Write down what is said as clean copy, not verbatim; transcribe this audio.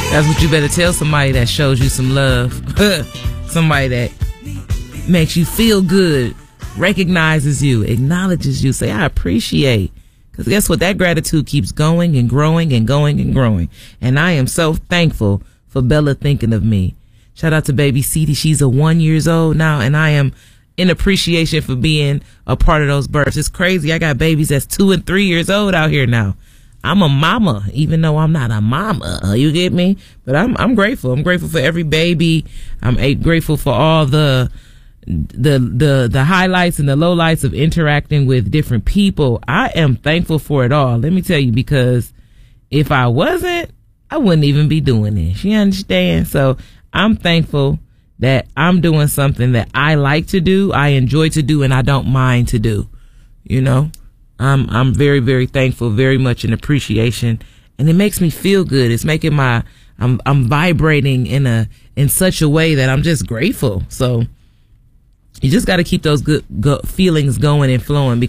That's what you better tell somebody that shows you some love. Somebody that makes you feel good, recognizes you, acknowledges you. Say, I appreciate. Because guess what? That gratitude keeps going and growing and going and growing. And I am so thankful for Bella thinking of me. Shout out to baby Cedie. She's 1 year old now, and I am in appreciation for being a part of those births. It's crazy. I got babies that's 2 and 3 years old out here now. I'm a mama, even though I'm not a mama. You get me? But I'm grateful. I'm grateful for every baby. I'm grateful for all the highlights and the lowlights of interacting with different people. I am thankful for it all. Let me tell you, because if I wasn't, I wouldn't even be doing this. You understand? So I'm thankful that I'm doing something that I like to do, I enjoy to do, and I don't mind to do. You know? I'm very, very thankful, very much in appreciation, and it makes me feel good. It's making I'm vibrating in such a way that I'm just grateful. So you just got to keep those good feelings going and flowing, because